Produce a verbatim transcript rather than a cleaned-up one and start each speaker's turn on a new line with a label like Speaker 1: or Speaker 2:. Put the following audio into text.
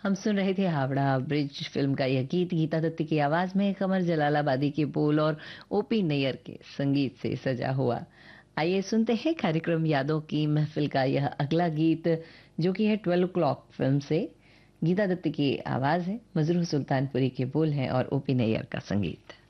Speaker 1: हम सुन रहे थे हावड़ा ब्रिज फिल्म का यह गीत गीता दत्ती की आवाज में कमर जलालाबादी के बोल और ओपी नैयर के संगीत से सजा हुआ। आइए सुनते हैं कार्यक्रम यादों की महफिल का यह अगला गीत, जो कि है ट्वेल्व क्लॉक फिल्म से। गीता दत्ती की आवाज है, मजरूह सुल्तानपुरी के बोल हैं और ओपी नैयर का संगीत।